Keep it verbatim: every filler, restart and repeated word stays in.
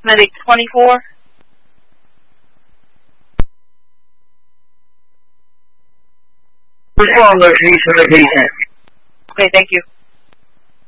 Medic twenty-four. Perform the release of the patient. Okay, thank you.